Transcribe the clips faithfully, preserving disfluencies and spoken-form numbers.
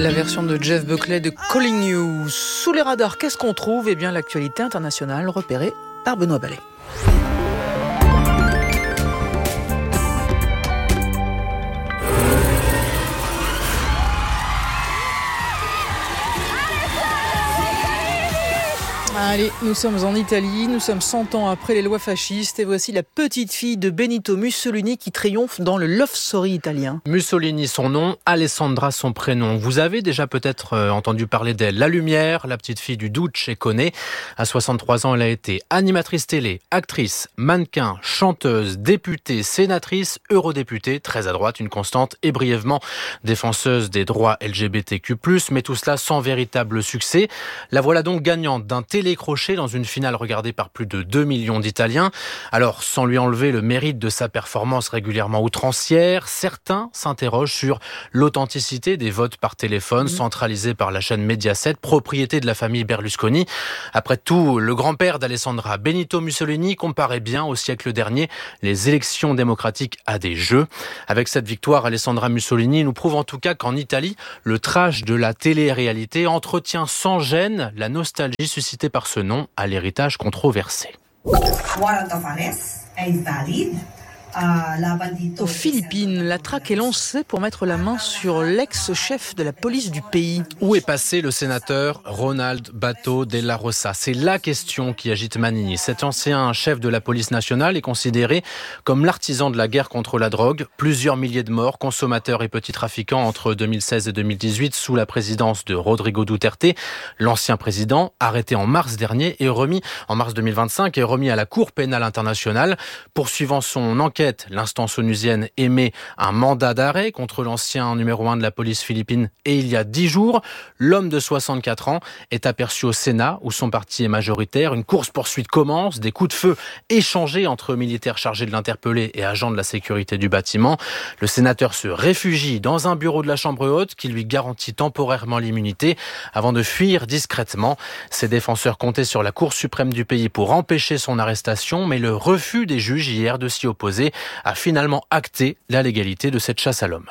La version de Jeff Buckley de Calling You. Sous les radars, qu'est-ce qu'on trouve ? Eh bien, l'actualité internationale repérée par Benoît Ballet. Allez, nous sommes en Italie, nous sommes cent ans après les lois fascistes et voici la petite fille de Benito Mussolini qui triomphe dans le love story italien. Mussolini son nom, Alessandra son prénom. Vous avez déjà peut-être entendu parler d'elle. La Lumière, la petite fille du Duce Conné. À soixante-trois ans, elle a été animatrice télé, actrice, mannequin, chanteuse, députée, sénatrice, eurodéputée, très à droite, une constante et brièvement défenseuse des droits L G B T Q plus, mais tout cela sans véritable succès. La voilà donc gagnante d'un télé crochet dans une finale regardée par plus de deux millions d'Italiens. Alors, sans lui enlever le mérite de sa performance régulièrement outrancière, certains s'interrogent sur l'authenticité des votes par téléphone mmh. centralisés par la chaîne Mediaset, propriété de la famille Berlusconi. Après tout, le grand-père d'Alessandra, Benito Mussolini, comparait bien au siècle dernier les élections démocratiques à des jeux. Avec cette victoire, Alessandra Mussolini nous prouve en tout cas qu'en Italie, le trash de la télé-réalité entretient sans gêne la nostalgie suscitée par ce nom à l'héritage controversé. Aux Philippines, la traque est lancée pour mettre la main sur l'ex-chef de la police du pays. Où est passé le sénateur Ronald Bato Della Rosa ? C'est la question qui agite Manini. Cet ancien chef de la police nationale est considéré comme l'artisan de la guerre contre la drogue. Plusieurs milliers de morts, consommateurs et petits trafiquants entre deux mille seize et deux mille dix-huit sous la présidence de Rodrigo Duterte. L'ancien président, arrêté en mars dernier et remis, en mars deux mille vingt-cinq, est remis à la Cour pénale internationale. Poursuivant son enquête, l'instance onusienne émet un mandat d'arrêt contre l'ancien numéro un de la police philippine et il y a dix jours, l'homme de soixante-quatre ans est aperçu au Sénat où son parti est majoritaire. Une course-poursuite commence, des coups de feu échangés entre militaires chargés de l'interpeller et agents de la sécurité du bâtiment. Le sénateur se réfugie dans un bureau de la Chambre haute qui lui garantit temporairement l'immunité avant de fuir discrètement. Ses défenseurs comptaient sur la Cour suprême du pays pour empêcher son arrestation, mais le refus des juges hier de s'y opposer a finalement acté la légalité de cette chasse à l'homme.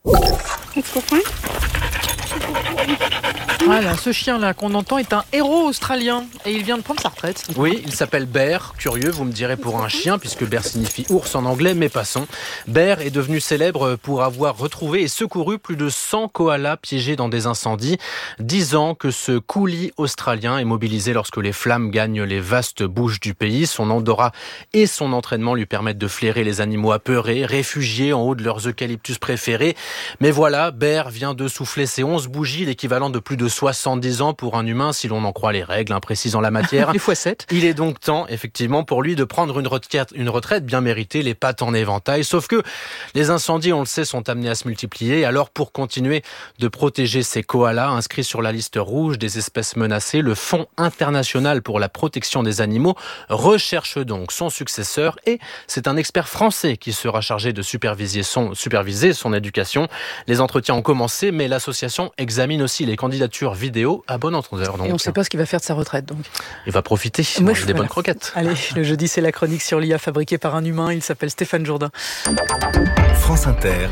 Voilà, ce chien-là qu'on entend est un héros australien et il vient de prendre sa retraite. Oui, il s'appelle Bear. Curieux, vous me direz, pour un chien, puisque Bear signifie ours en anglais, mais passons. Bear est devenu célèbre pour avoir retrouvé et secouru plus de cent koalas piégés dans des incendies. Dix ans que ce coulis australien est mobilisé lorsque les flammes gagnent les vastes bouches du pays. Son odorat et son entraînement lui permettent de flairer les animaux apeurés, réfugiés en haut de leurs eucalyptus préférés. Mais voilà, Bear vient de souffler ses onze bougies, l'équivalent de plus de soixante-dix ans pour un humain, si l'on en croit les règles imprécises en la matière. Les fois sept. Il est donc temps, effectivement, pour lui de prendre une retraite, une retraite bien méritée, les pattes en éventail. Sauf que les incendies, on le sait, sont amenés à se multiplier. Alors, pour continuer de protéger ces koalas inscrits sur la liste rouge des espèces menacées, le Fonds international pour la protection des animaux recherche donc son successeur et c'est un expert français qui sera chargé de superviser son, superviser son éducation. Les entretiens ont commencé, mais l'association examine aussi les candidatures vidéo à bon entendeur. Donc. Et on ne sait pas ce qu'il va faire de sa retraite. Donc. Il va profiter, Moi, manger des voilà. bonnes croquettes. Allez, le jeudi, c'est la chronique sur l'I A fabriquée par un humain. Il s'appelle Stéphane Jourdain. France Inter,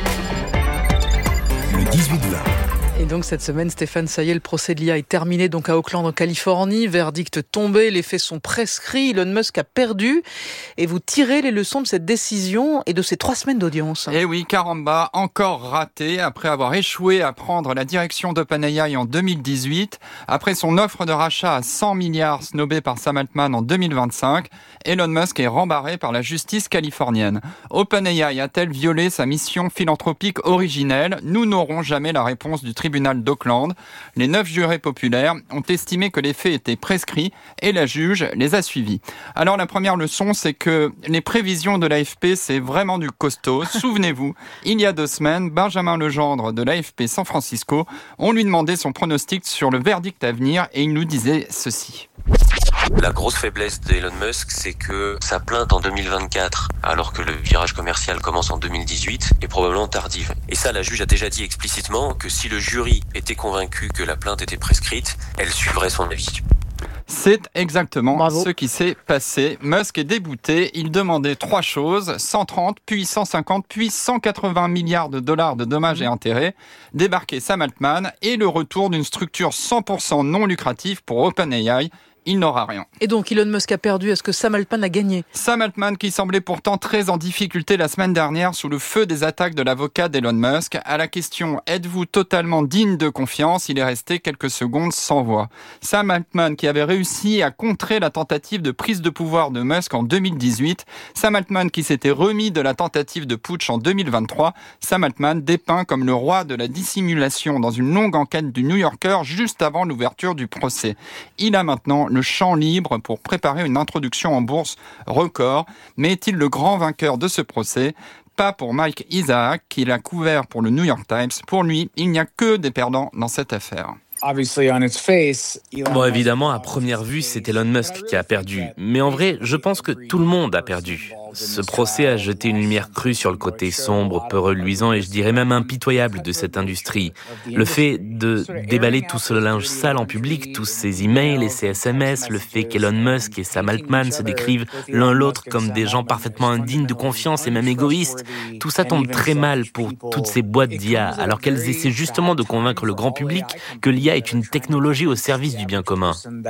le dix-huit vingt. Et donc cette semaine, Stéphane, ça y est, le procès de l'I A est terminé donc à Oakland en Californie. Verdict tombé, les faits sont prescrits. Elon Musk a perdu. Et vous tirez les leçons de cette décision et de ces trois semaines d'audience. Eh oui, caramba, encore raté. Après avoir échoué à prendre la direction d'OpenAI en deux mille dix-huit, après son offre de rachat à cent milliards snobée par Sam Altman en deux mille vingt-cinq, Elon Musk est rembarré par la justice californienne. OpenAI a-t-elle violé sa mission philanthropique originelle ? Nous n'aurons jamais la réponse du tribunal d'Oakland. Les neuf jurés populaires ont estimé que les faits étaient prescrits et la juge les a suivis. Alors la première leçon, c'est que les prévisions de l'A F P, c'est vraiment du costaud. Souvenez-vous, il y a deux semaines, Benjamin Legendre de l'A F P San Francisco, on lui demandait son pronostic sur le verdict à venir et il nous disait ceci. La grosse faiblesse d'Elon Musk, c'est que sa plainte en deux mille vingt-quatre, alors que le virage commercial commence en deux mille dix-huit, est probablement tardive. Et ça, la juge a déjà dit explicitement que si le jury était convaincu que la plainte était prescrite, elle suivrait son avis. C'est exactement Bravo. ce qui s'est passé. Musk est débouté. Il demandait trois choses, cent trente, puis cent cinquante, puis cent quatre-vingts milliards de dollars de dommages et intérêts, débarquer Sam Altman et le retour d'une structure cent pour cent non lucrative pour OpenAI. Il n'aura rien. Et donc Elon Musk a perdu, est-ce que Sam Altman a gagné ? Sam Altman qui semblait pourtant très en difficulté la semaine dernière sous le feu des attaques de l'avocat d'Elon Musk. À la question « Êtes-vous totalement digne de confiance ?», il est resté quelques secondes sans voix. Sam Altman qui avait réussi à contrer la tentative de prise de pouvoir de Musk en deux mille dix-huit. Sam Altman qui s'était remis de la tentative de putsch en deux mille vingt-trois. Sam Altman dépeint comme le roi de la dissimulation dans une longue enquête du New Yorker juste avant l'ouverture du procès. Il a maintenant le champ libre pour préparer une introduction en bourse record. Mais est-il le grand vainqueur de ce procès ? Pas pour Mike Isaac, qui l'a couvert pour le New York Times. Pour lui, il n'y a que des perdants dans cette affaire. Bon, évidemment, à première vue, c'est Elon Musk qui a perdu. Mais en vrai, je pense que tout le monde a perdu. Ce procès a jeté une lumière crue sur le côté sombre, peu reluisant et je dirais même impitoyable de cette industrie. Le fait de déballer tout ce linge sale en public, tous ces emails et ces S M S, le fait qu'Elon Musk et Sam Altman se décrivent l'un l'autre comme des gens parfaitement indignes de confiance et même égoïstes, tout ça tombe très mal pour toutes ces boîtes d'I A, alors qu'elles essaient justement de convaincre le grand public que l'I A est une technologie au service du bien commun.